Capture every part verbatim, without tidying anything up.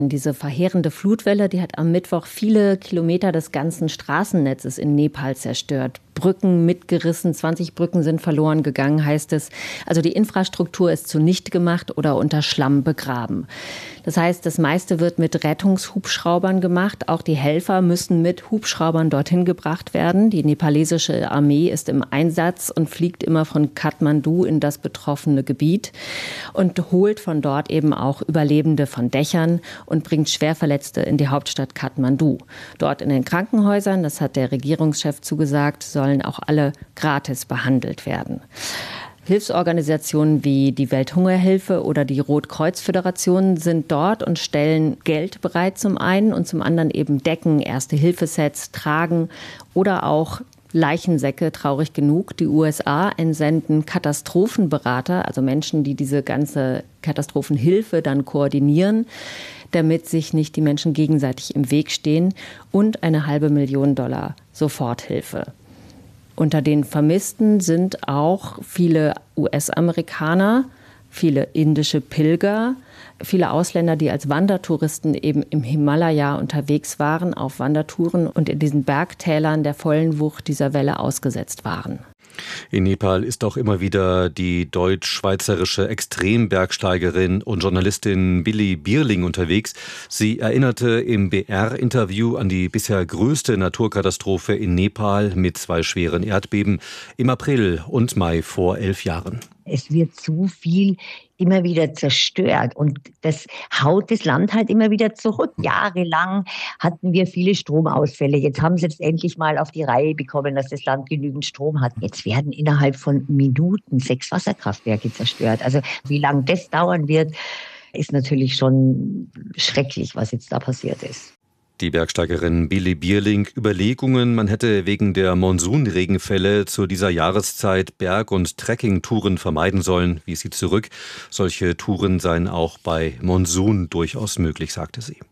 Diese verheerende Flutwelle, die hat am Mittwoch viele Kilometer des ganzen Straßennetzes in Nepal zerstört. Brücken mitgerissen, zwanzig Brücken sind verloren gegangen, heißt es. Also die Infrastruktur ist zunichte gemacht oder unter Schlamm begraben. Das heißt, das meiste wird mit Rettungshubschraubern gemacht. Auch die Helfer müssen mit Hubschraubern dorthin gebracht werden. Die nepalesische Armee ist im Einsatz und fliegt immer von Kathmandu in das betroffene Gebiet und holt von dort eben auch Überlebende von Dächern und bringt Schwerverletzte in die Hauptstadt Kathmandu. Dort in den Krankenhäusern, das hat der Regierungschef zugesagt, sollen auch alle gratis behandelt werden. Hilfsorganisationen wie die Welthungerhilfe oder die Rotkreuz-Föderation sind dort und stellen Geld bereit zum einen und zum anderen eben Decken, Erste-Hilfe-Sets, Tragen oder auch Leichensäcke, traurig genug. Die U S A entsenden Katastrophenberater, also Menschen, die diese ganze Katastrophenhilfe dann koordinieren, damit sich nicht die Menschen gegenseitig im Weg stehen, und eine halbe Million Dollar Soforthilfe. Unter den Vermissten sind auch viele U S-Amerikaner, viele indische Pilger, viele Ausländer, die als Wandertouristen eben im Himalaya unterwegs waren, auf Wandertouren und in diesen Bergtälern der vollen Wucht dieser Welle ausgesetzt waren. In Nepal ist auch immer wieder die deutsch-schweizerische Extrembergsteigerin und Journalistin Billy Bierling unterwegs. Sie erinnerte im B R-Interview an die bisher größte Naturkatastrophe in Nepal mit zwei schweren Erdbeben im April und Mai vor elf Jahren. Es wird zu viel immer wieder zerstört und das haut das Land halt immer wieder zurück. Jahrelang hatten wir viele Stromausfälle. Jetzt haben sie es endlich mal auf die Reihe bekommen, dass das Land genügend Strom hat. Jetzt werden innerhalb von Minuten sechs Wasserkraftwerke zerstört. Also wie lange das dauern wird, ist natürlich schon schrecklich, was jetzt da passiert ist. Die Bergsteigerin Billy Bierling: Überlegungen, man hätte wegen der Monsunregenfälle zu dieser Jahreszeit Berg- und Trekkingtouren vermeiden sollen, wies sie zurück. Solche Touren seien auch bei Monsun durchaus möglich, sagte sie.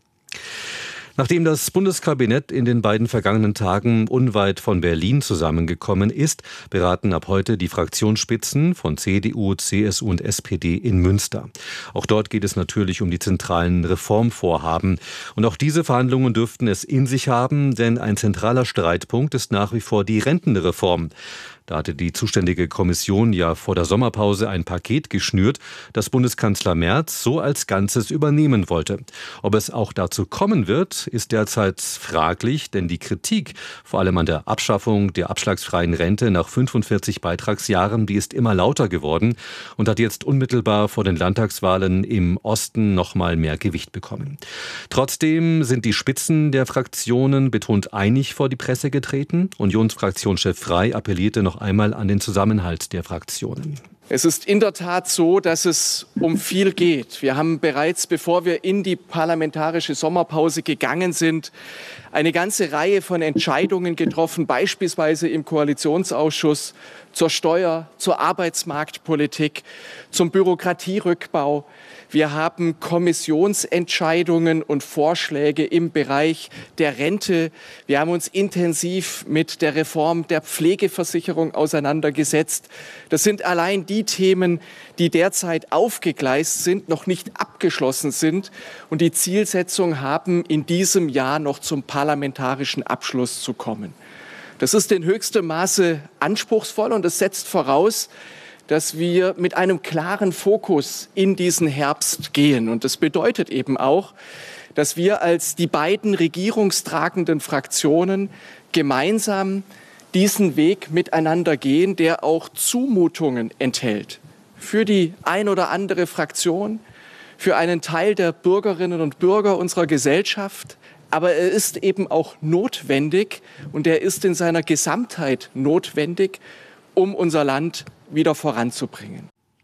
Nachdem das Bundeskabinett in den beiden vergangenen Tagen unweit von Berlin zusammengekommen ist, beraten ab heute die Fraktionsspitzen von C D U, C S U und S P D in Münster. Auch dort geht es natürlich um die zentralen Reformvorhaben. Und auch diese Verhandlungen dürften es in sich haben, denn ein zentraler Streitpunkt ist nach wie vor die Rentenreform. Da hatte die zuständige Kommission ja vor der Sommerpause ein Paket geschnürt, das Bundeskanzler Merz so als Ganzes übernehmen wollte. Ob es auch dazu kommen wird, ist derzeit fraglich, denn die Kritik, vor allem an der Abschaffung der abschlagsfreien Rente nach fünfundvierzig Beitragsjahren, die ist immer lauter geworden und hat jetzt unmittelbar vor den Landtagswahlen im Osten noch mal mehr Gewicht bekommen. Trotzdem sind die Spitzen der Fraktionen betont einig vor die Presse getreten. Unionsfraktionschef Frey appellierte noch einmal an den Zusammenhalt der Fraktionen. Es ist in der Tat so, dass es um viel geht. Wir haben bereits, bevor wir in die parlamentarische Sommerpause gegangen sind, eine ganze Reihe von Entscheidungen getroffen, beispielsweise im Koalitionsausschuss zur Steuer, zur Arbeitsmarktpolitik, zum Bürokratierückbau. Wir haben Kommissionsentscheidungen und Vorschläge im Bereich der Rente. Wir haben uns intensiv mit der Reform der Pflegeversicherung auseinandergesetzt. Das sind allein die Themen, die derzeit aufgegleist sind, noch nicht abgeschlossen sind und die Zielsetzung haben, in diesem Jahr noch zum parlamentarischen Abschluss zu kommen. Das ist in höchstem Maße anspruchsvoll und es setzt voraus, dass wir mit einem klaren Fokus in diesen Herbst gehen. Und das bedeutet eben auch, dass wir als die beiden regierungstragenden Fraktionen gemeinsam diesen Weg miteinander gehen, der auch Zumutungen enthält. Für die ein oder andere Fraktion, für einen Teil der Bürgerinnen und Bürger unserer Gesellschaft. Aber er ist eben auch notwendig und er ist in seiner Gesamtheit notwendig, um unser Land wieder voranzubringen.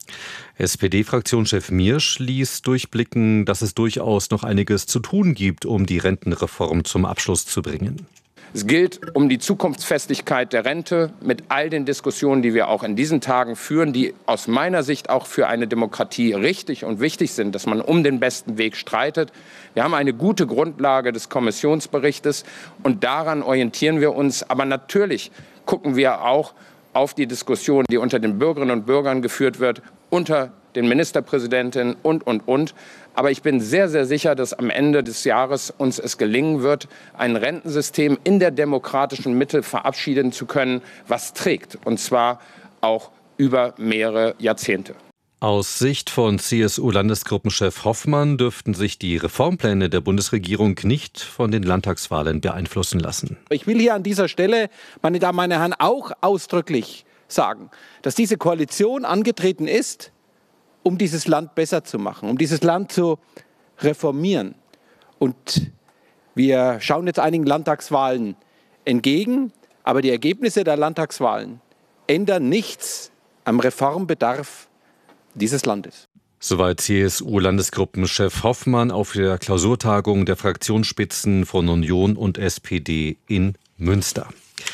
S P D-Fraktionschef Miersch ließ durchblicken, dass es durchaus noch einiges zu tun gibt, um die Rentenreform zum Abschluss zu bringen. Es gilt um die Zukunftsfestigkeit der Rente mit all den Diskussionen, die wir auch in diesen Tagen führen, die aus meiner Sicht auch für eine Demokratie richtig und wichtig sind, dass man um den besten Weg streitet. Wir haben eine gute Grundlage des Kommissionsberichtes und daran orientieren wir uns. Aber natürlich gucken wir auch auf die Diskussion, die unter den Bürgerinnen und Bürgern geführt wird, unter den Ministerpräsidentinnen und, und, und. Aber ich bin sehr, sehr sicher, dass am Ende des Jahres uns es gelingen wird, ein Rentensystem in der demokratischen Mitte verabschieden zu können, was trägt. Und zwar auch über mehrere Jahrzehnte. Aus Sicht von C S U-Landesgruppenchef Hoffmann dürften sich die Reformpläne der Bundesregierung nicht von den Landtagswahlen beeinflussen lassen. Ich will hier an dieser Stelle, meine Damen, meine Herren, auch ausdrücklich sagen, dass diese Koalition angetreten ist, um dieses Land besser zu machen, um dieses Land zu reformieren. Und wir schauen jetzt einigen Landtagswahlen entgegen, aber die Ergebnisse der Landtagswahlen ändern nichts am Reformbedarf dieses Landes. Soweit C S U-Landesgruppenchef Hoffmann auf der Klausurtagung der Fraktionsspitzen von Union und S P D in Münster.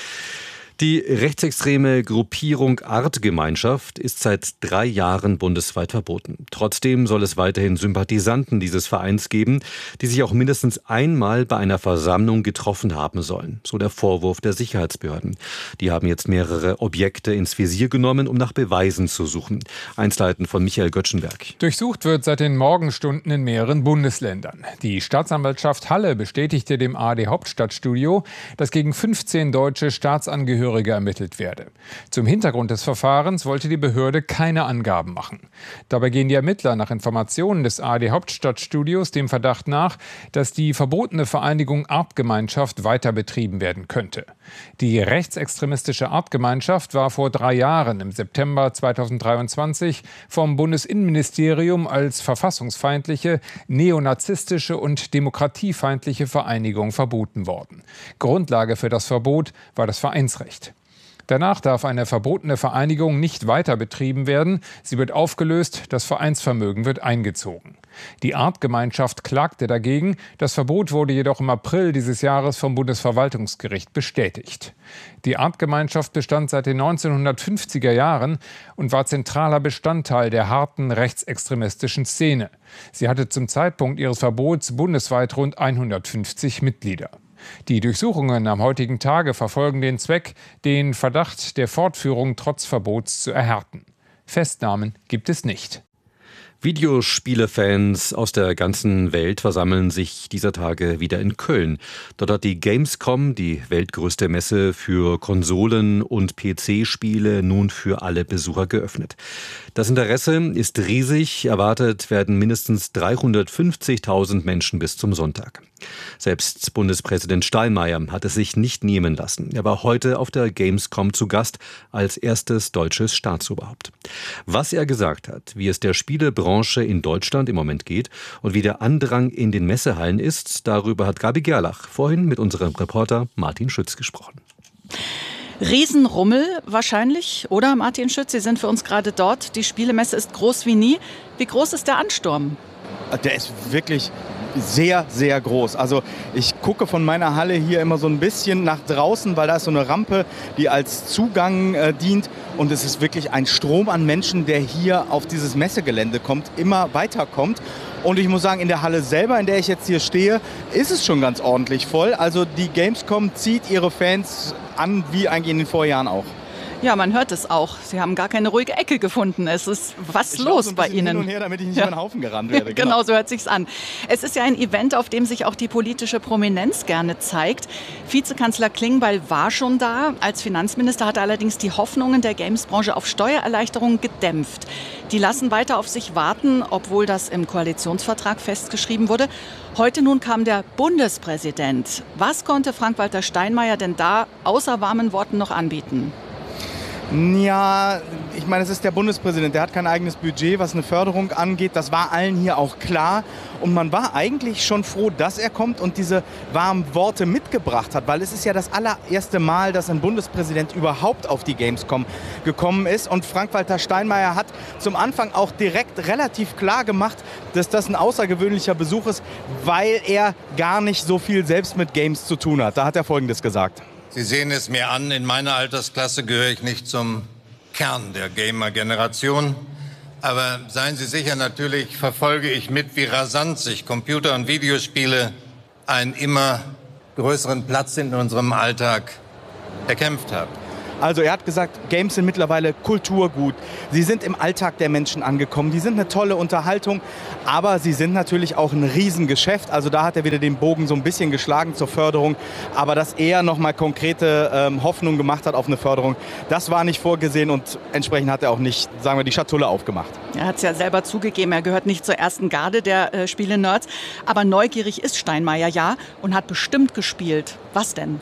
Die rechtsextreme Gruppierung Artgemeinschaft ist seit drei Jahren bundesweit verboten. Trotzdem soll es weiterhin Sympathisanten dieses Vereins geben, die sich auch mindestens einmal bei einer Versammlung getroffen haben sollen. So der Vorwurf der Sicherheitsbehörden. Die haben jetzt mehrere Objekte ins Visier genommen, um nach Beweisen zu suchen. Einzelheiten von Michael Göttschenberg. Durchsucht wird seit den Morgenstunden in mehreren Bundesländern. Die Staatsanwaltschaft Halle bestätigte dem A R D-Hauptstadtstudio, dass gegen fünfzehn deutsche Staatsangehörige ermittelt werde. Zum Hintergrund des Verfahrens wollte die Behörde keine Angaben machen. Dabei gehen die Ermittler nach Informationen des A R D-Hauptstadtstudios dem Verdacht nach, dass die verbotene Vereinigung Artgemeinschaft weiter betrieben werden könnte. Die rechtsextremistische Artgemeinschaft war vor drei Jahren im September zweitausenddreiundzwanzig vom Bundesinnenministerium als verfassungsfeindliche, neonazistische und demokratiefeindliche Vereinigung verboten worden. Grundlage für das Verbot war das Vereinsrecht. Danach darf eine verbotene Vereinigung nicht weiter betrieben werden. Sie wird aufgelöst, das Vereinsvermögen wird eingezogen. Die Artgemeinschaft klagte dagegen. Das Verbot wurde jedoch im April dieses Jahres vom Bundesverwaltungsgericht bestätigt. Die Artgemeinschaft bestand seit den neunzehnhundertfünfziger Jahren und war zentraler Bestandteil der harten rechtsextremistischen Szene. Sie hatte zum Zeitpunkt ihres Verbots bundesweit rund hundertfünfzig Mitglieder. Die Durchsuchungen am heutigen Tage verfolgen den Zweck, den Verdacht der Fortführung trotz Verbots zu erhärten. Festnahmen gibt es nicht. Videospielefans aus der ganzen Welt versammeln sich dieser Tage wieder in Köln. Dort hat die Gamescom, die weltgrößte Messe für Konsolen- und P C-Spiele, nun für alle Besucher geöffnet. Das Interesse ist riesig. Erwartet werden mindestens dreihundertfünfzigtausend Menschen bis zum Sonntag. Selbst Bundespräsident Steinmeier hat es sich nicht nehmen lassen. Er war heute auf der Gamescom zu Gast als erstes deutsches Staatsoberhaupt. Was er gesagt hat, wie es der Spielebranche in Deutschland im Moment geht und wie der Andrang in den Messehallen ist, darüber hat Gabi Gerlach vorhin mit unserem Reporter Martin Schütz gesprochen. Riesenrummel wahrscheinlich, oder Martin Schütz? Sie sind für uns gerade dort. Die Spielemesse ist groß wie nie. Wie groß ist der Ansturm? Der ist wirklich sehr, sehr groß. Also ich gucke von meiner Halle hier immer so ein bisschen nach draußen, weil da ist so eine Rampe, die als Zugang äh, dient. Und es ist wirklich ein Strom an Menschen, der hier auf dieses Messegelände kommt, immer weiterkommt. Und ich muss sagen, in der Halle selber, in der ich jetzt hier stehe, ist es schon ganz ordentlich voll. Also die Gamescom zieht ihre Fans an, wie eigentlich in den Vorjahren auch. Ja, man hört es auch. Sie haben gar keine ruhige Ecke gefunden. Es ist was ich los so ein bei Ihnen. Hin und her, damit ich nicht ja. über den Haufen gerannt werde. Genau. genau, so hört sich's an. Es ist ja ein Event, auf dem sich auch die politische Prominenz gerne zeigt. Vizekanzler Klingbeil war schon da. Als Finanzminister hat er allerdings die Hoffnungen der Gamesbranche auf Steuererleichterungen gedämpft. Die lassen weiter auf sich warten, obwohl das im Koalitionsvertrag festgeschrieben wurde. Heute nun kam der Bundespräsident. Was konnte Frank-Walter Steinmeier denn da außer warmen Worten noch anbieten? Ja, ich meine, es ist der Bundespräsident, der hat kein eigenes Budget, was eine Förderung angeht. Das war allen hier auch klar. Und man war eigentlich schon froh, dass er kommt und diese warmen Worte mitgebracht hat. Weil es ist ja das allererste Mal, dass ein Bundespräsident überhaupt auf die Gamescom gekommen ist. Und Frank-Walter Steinmeier hat zum Anfang auch direkt relativ klar gemacht, dass das ein außergewöhnlicher Besuch ist, weil er gar nicht so viel selbst mit Games zu tun hat. Da hat er Folgendes gesagt. Sie sehen es mir an, in meiner Altersklasse gehöre ich nicht zum Kern der Gamer-Generation. Aber seien Sie sicher, natürlich verfolge ich mit, wie rasant sich Computer- und Videospiele einen immer größeren Platz in unserem Alltag erkämpft haben. Also er hat gesagt, Games sind mittlerweile Kulturgut. Sie sind im Alltag der Menschen angekommen. Die sind eine tolle Unterhaltung, aber sie sind natürlich auch ein Riesengeschäft. Also da hat er wieder den Bogen so ein bisschen geschlagen zur Förderung. Aber dass er nochmal konkrete ähm, Hoffnung gemacht hat auf eine Förderung, das war nicht vorgesehen und entsprechend hat er auch nicht, sagen wir, die Schatulle aufgemacht. Er hat es ja selber zugegeben, er gehört nicht zur ersten Garde der äh, Spiele-Nerds. Aber neugierig ist Steinmeier ja und hat bestimmt gespielt. Was denn?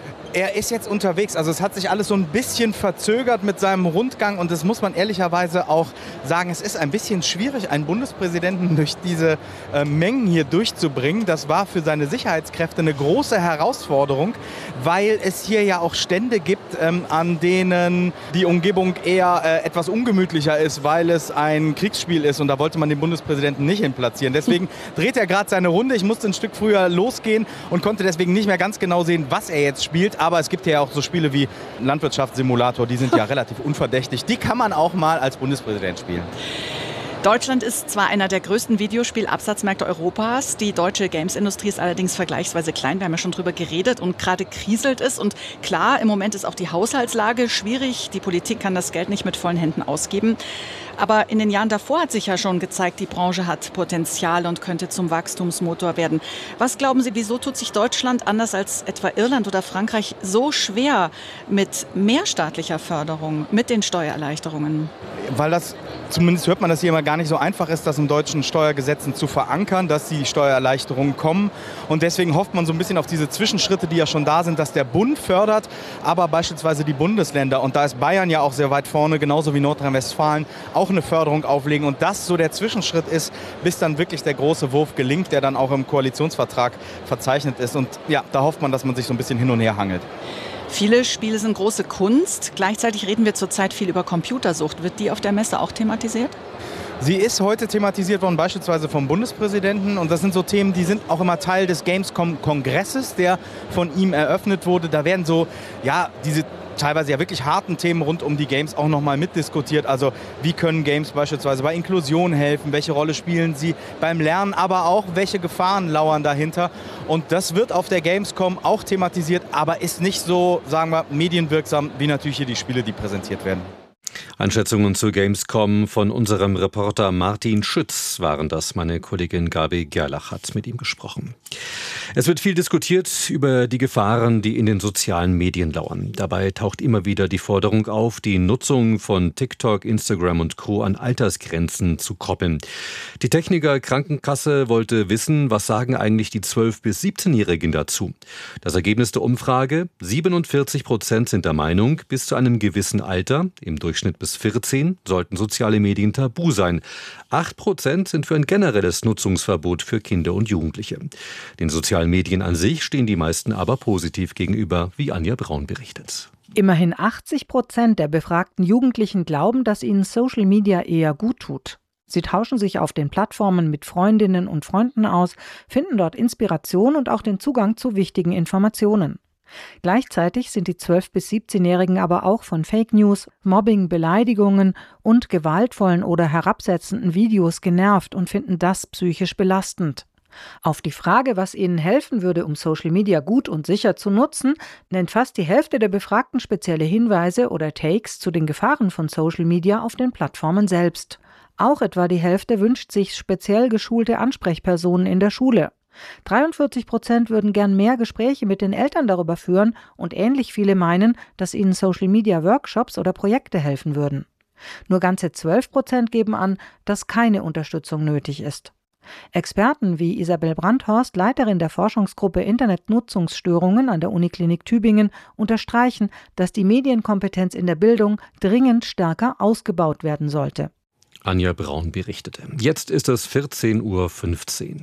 Er ist jetzt unterwegs, also es hat sich alles so ein bisschen verzögert mit seinem Rundgang und das muss man ehrlicherweise auch sagen, es ist ein bisschen schwierig, einen Bundespräsidenten durch diese äh, Mengen hier durchzubringen. Das war für seine Sicherheitskräfte eine große Herausforderung, weil es hier ja auch Stände gibt, ähm, an denen die Umgebung eher äh, etwas ungemütlicher ist, weil es ein Kriegsspiel ist und da wollte man den Bundespräsidenten nicht hin platzieren. Deswegen dreht er gerade seine Runde. Ich musste ein Stück früher losgehen und konnte deswegen nicht mehr ganz genau sehen, was er jetzt spielt. Aber es gibt ja auch so Spiele wie Landwirtschaftssimulator, die sind ja relativ unverdächtig. Die kann man auch mal als Bundespräsident spielen. Deutschland ist zwar einer der größten Videospielabsatzmärkte Europas, die deutsche Games-Industrie ist allerdings vergleichsweise klein. Wir haben ja schon drüber geredet und gerade kriselt es. Und klar, im Moment ist auch die Haushaltslage schwierig. Die Politik kann das Geld nicht mit vollen Händen ausgeben. Aber in den Jahren davor hat sich ja schon gezeigt, die Branche hat Potenzial und könnte zum Wachstumsmotor werden. Was glauben Sie, wieso tut sich Deutschland, anders als etwa Irland oder Frankreich, so schwer mit mehrstaatlicher Förderung, mit den Steuererleichterungen? Weil das, zumindest hört man das hier immer gar nicht so einfach ist, das in deutschen Steuergesetzen zu verankern, dass die Steuererleichterungen kommen. Und deswegen hofft man so ein bisschen auf diese Zwischenschritte, die ja schon da sind, dass der Bund fördert, aber beispielsweise die Bundesländer. Und da ist Bayern ja auch sehr weit vorne, genauso wie Nordrhein-Westfalen, auch eine Förderung auflegen. Und das so der Zwischenschritt ist, bis dann wirklich der große Wurf gelingt, der dann auch im Koalitionsvertrag verzeichnet ist. Und ja, da hofft man, dass man sich so ein bisschen hin und her hangelt. Viele Spiele sind große Kunst. Gleichzeitig reden wir zurzeit viel über Computersucht. Wird die auf der Messe auch thematisiert? Sie ist heute thematisiert worden, beispielsweise vom Bundespräsidenten. Und das sind so Themen, die sind auch immer Teil des Gamescom-Kongresses, der von ihm eröffnet wurde. Da werden so, ja, diese teilweise ja wirklich harten Themen rund um die Games auch nochmal mitdiskutiert. Also wie können Games beispielsweise bei Inklusion helfen? Welche Rolle spielen sie beim Lernen? Aber auch, welche Gefahren lauern dahinter? Und das wird auf der Gamescom auch thematisiert, aber ist nicht so, sagen wir, medienwirksam wie natürlich hier die Spiele, die präsentiert werden. Einschätzungen zu Gamescom von unserem Reporter Martin Schütz waren das. Meine Kollegin Gabi Gerlach hat mit ihm gesprochen. Es wird viel diskutiert über die Gefahren, die in den sozialen Medien lauern. Dabei taucht immer wieder die Forderung auf, die Nutzung von TikTok, Instagram und Co. an Altersgrenzen zu koppeln. Die Techniker Krankenkasse wollte wissen, was sagen eigentlich die zwölf- bis siebzehnjährigen dazu. Das Ergebnis der Umfrage: siebenundvierzig Prozent sind der Meinung, bis zu einem gewissen Alter, im Durchschnitt bis vierzehn, sollten soziale Medien tabu sein. acht Prozent sind für ein generelles Nutzungsverbot für Kinder und Jugendliche. Den sozialen Medien an sich stehen die meisten aber positiv gegenüber, wie Anja Braun berichtet. Immerhin achtzig Prozent der befragten Jugendlichen glauben, dass ihnen Social Media eher gut tut. Sie tauschen sich auf den Plattformen mit Freundinnen und Freunden aus, finden dort Inspiration und auch den Zugang zu wichtigen Informationen. Gleichzeitig sind die zwölf- bis siebzehnjährigen aber auch von Fake News, Mobbing, Beleidigungen und gewaltvollen oder herabsetzenden Videos genervt und finden das psychisch belastend. Auf die Frage, was ihnen helfen würde, um Social Media gut und sicher zu nutzen, nennt fast die Hälfte der Befragten spezielle Hinweise oder Takes zu den Gefahren von Social Media auf den Plattformen selbst. Auch etwa die Hälfte wünscht sich speziell geschulte Ansprechpersonen in der Schule. dreiundvierzig Prozent würden gern mehr Gespräche mit den Eltern darüber führen und ähnlich viele meinen, dass ihnen Social-Media-Workshops oder Projekte helfen würden. Nur ganze zwölf Prozent geben an, dass keine Unterstützung nötig ist. Experten wie Isabel Brandhorst, Leiterin der Forschungsgruppe Internetnutzungsstörungen an der Uniklinik Tübingen, unterstreichen, dass die Medienkompetenz in der Bildung dringend stärker ausgebaut werden sollte. Anja Braun berichtete. Jetzt ist es vierzehn Uhr fünfzehn.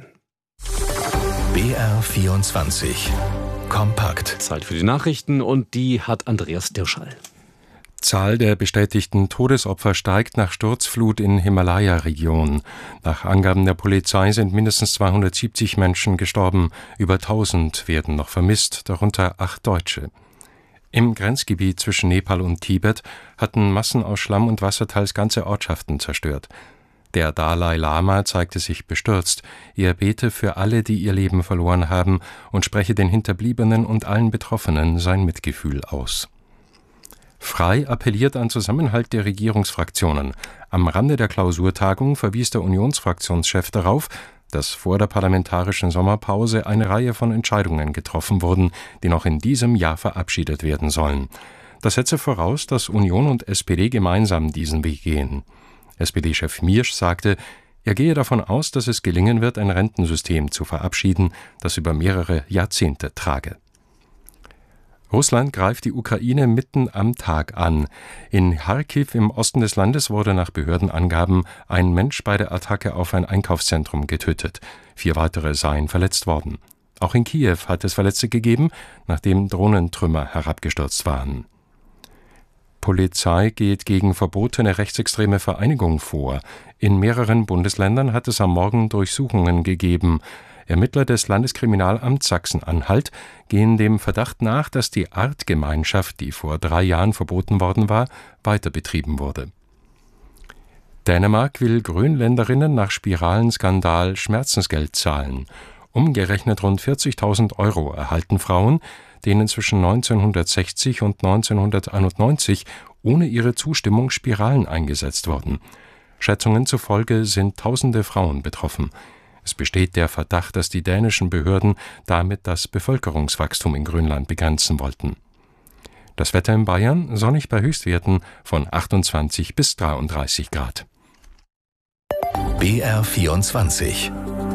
B R vierundzwanzig. Kompakt. Zeit für die Nachrichten und die hat Andreas Dirschall. Zahl der bestätigten Todesopfer steigt nach Sturzflut in Himalaya-Region. Nach Angaben der Polizei sind mindestens zweihundertsiebzig Menschen gestorben. Über tausend werden noch vermisst, darunter acht Deutsche. Im Grenzgebiet zwischen Nepal und Tibet hatten Massen aus Schlamm und Wasser teils ganze Ortschaften zerstört. Der Dalai Lama zeigte sich bestürzt. Er bete für alle, die ihr Leben verloren haben, und spreche den Hinterbliebenen und allen Betroffenen sein Mitgefühl aus. Frei appelliert an Zusammenhalt der Regierungsfraktionen. Am Rande der Klausurtagung verwies der Unionsfraktionschef darauf, dass vor der parlamentarischen Sommerpause eine Reihe von Entscheidungen getroffen wurden, die noch in diesem Jahr verabschiedet werden sollen. Das setze voraus, dass Union und S P D gemeinsam diesen Weg gehen. S P D-Chef Miersch sagte, er gehe davon aus, dass es gelingen wird, ein Rentensystem zu verabschieden, das über mehrere Jahrzehnte trage. Russland greift die Ukraine mitten am Tag an. In Charkiw im Osten des Landes wurde nach Behördenangaben ein Mensch bei der Attacke auf ein Einkaufszentrum getötet. Vier weitere seien verletzt worden. Auch in Kiew hat es Verletzte gegeben, nachdem Drohnentrümmer herabgestürzt waren. Polizei geht gegen verbotene rechtsextreme Vereinigungen vor. In mehreren Bundesländern hat es am Morgen Durchsuchungen gegeben. Ermittler des Landeskriminalamts Sachsen-Anhalt gehen dem Verdacht nach, dass die Artgemeinschaft, die vor drei Jahren verboten worden war, weiter betrieben wurde. Dänemark will Grönländerinnen nach Spiralenskandal Schmerzensgeld zahlen. Umgerechnet rund vierzigtausend Euro erhalten Frauen, denen zwischen neunzehnhundertsechzig und neunzehnhunderteinundneunzig ohne ihre Zustimmung Spiralen eingesetzt wurden. Schätzungen zufolge sind tausende Frauen betroffen. Es besteht der Verdacht, dass die dänischen Behörden damit das Bevölkerungswachstum in Grönland begrenzen wollten. Das Wetter in Bayern sonnig bei Höchstwerten von achtundzwanzig bis dreiunddreißig Grad. B R vierundzwanzig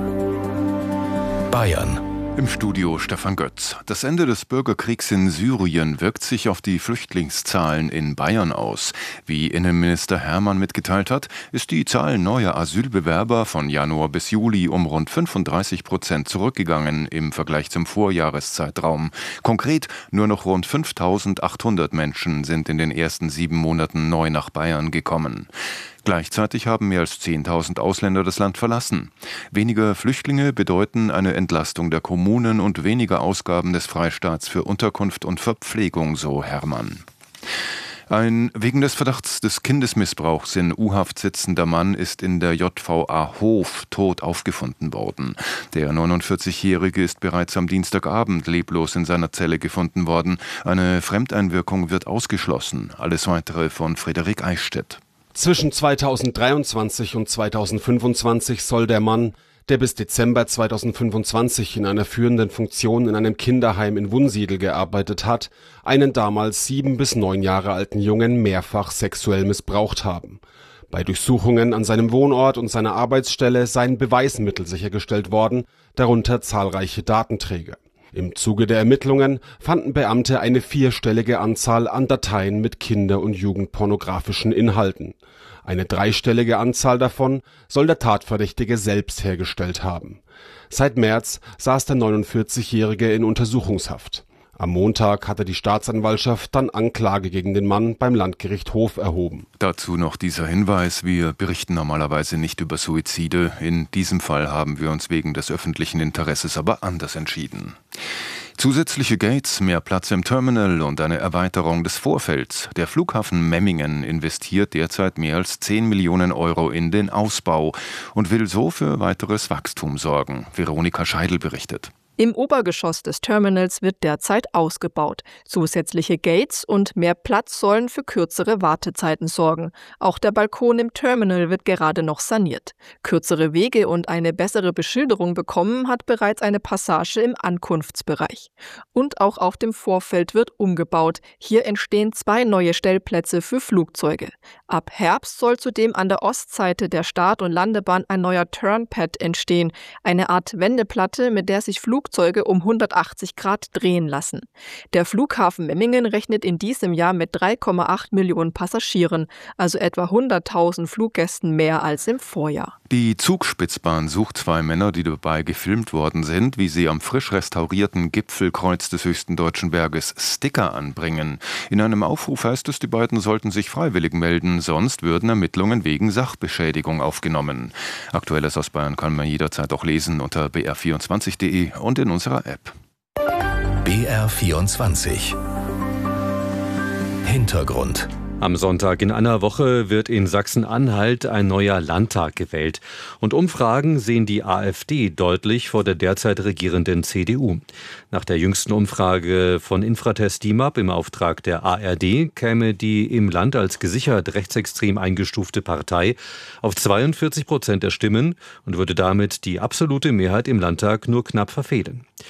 Bayern. Im Studio Stefan Götz. Das Ende des Bürgerkriegs in Syrien wirkt sich auf die Flüchtlingszahlen in Bayern aus. Wie Innenminister Hermann mitgeteilt hat, ist die Zahl neuer Asylbewerber von Januar bis Juli um rund fünfunddreißig Prozent zurückgegangen im Vergleich zum Vorjahreszeitraum. Konkret nur noch rund fünftausendachthundert Menschen sind in den ersten sieben Monaten neu nach Bayern gekommen. Gleichzeitig haben mehr als zehntausend Ausländer das Land verlassen. Weniger Flüchtlinge bedeuten eine Entlastung der Kommunen und weniger Ausgaben des Freistaats für Unterkunft und Verpflegung, so Hermann. Ein wegen des Verdachts des Kindesmissbrauchs in U-Haft sitzender Mann ist in der J V A Hof tot aufgefunden worden. Der neunundvierzigjährige ist bereits am Dienstagabend leblos in seiner Zelle gefunden worden. Eine Fremdeinwirkung wird ausgeschlossen. Alles Weitere von Frederik Eichstädt. Zwischen zweitausenddreiundzwanzig und zweitausendfünfundzwanzig soll der Mann, der bis Dezember zweitausendfünfundzwanzig in einer führenden Funktion in einem Kinderheim in Wunsiedel gearbeitet hat, einen damals sieben bis neun Jahre alten Jungen mehrfach sexuell missbraucht haben. Bei Durchsuchungen an seinem Wohnort und seiner Arbeitsstelle seien Beweismittel sichergestellt worden, darunter zahlreiche Datenträger. Im Zuge der Ermittlungen fanden Beamte eine vierstellige Anzahl an Dateien mit kinder- und jugendpornografischen Inhalten. Eine dreistellige Anzahl davon soll der Tatverdächtige selbst hergestellt haben. Seit März saß der neunundvierzigjährige in Untersuchungshaft. Am Montag hatte die Staatsanwaltschaft dann Anklage gegen den Mann beim Landgericht Hof erhoben. Dazu noch dieser Hinweis: Wir berichten normalerweise nicht über Suizide. In diesem Fall haben wir uns wegen des öffentlichen Interesses aber anders entschieden. Zusätzliche Gates, mehr Platz im Terminal und eine Erweiterung des Vorfelds. Der Flughafen Memmingen investiert derzeit mehr als zehn Millionen Euro in den Ausbau und will so für weiteres Wachstum sorgen. Veronika Scheidel berichtet. Im Obergeschoss des Terminals wird derzeit ausgebaut. Zusätzliche Gates und mehr Platz sollen für kürzere Wartezeiten sorgen. Auch der Balkon im Terminal wird gerade noch saniert. Kürzere Wege und eine bessere Beschilderung bekommen hat bereits eine Passage im Ankunftsbereich. Und auch auf dem Vorfeld wird umgebaut. Hier entstehen zwei neue Stellplätze für Flugzeuge. Ab Herbst soll zudem an der Ostseite der Start- und Landebahn ein neuer Turnpad entstehen. Eine Art Wendeplatte, mit der sich Flugzeuge Flugzeuge um hundertachtzig Grad drehen lassen. Der Flughafen Memmingen rechnet in diesem Jahr mit drei Komma acht Millionen Passagieren, also etwa hunderttausend Fluggästen mehr als im Vorjahr. Die Zugspitzbahn sucht zwei Männer, die dabei gefilmt worden sind, wie sie am frisch restaurierten Gipfelkreuz des höchsten deutschen Berges Sticker anbringen. In einem Aufruf heißt es, die beiden sollten sich freiwillig melden, sonst würden Ermittlungen wegen Sachbeschädigung aufgenommen. Aktuelles aus Bayern kann man jederzeit auch lesen unter b r vierundzwanzig punkt d e und in unserer App. B R vierundzwanzig Hintergrund. Am Sonntag in einer Woche wird in Sachsen-Anhalt ein neuer Landtag gewählt. Und Umfragen sehen die AfD deutlich vor der derzeit regierenden C D U. Nach der jüngsten Umfrage von Infratest D I M A P im Auftrag der A R D käme die im Land als gesichert rechtsextrem eingestufte Partei auf zweiundvierzig Prozent der Stimmen und würde damit die absolute Mehrheit im Landtag nur knapp verfehlen.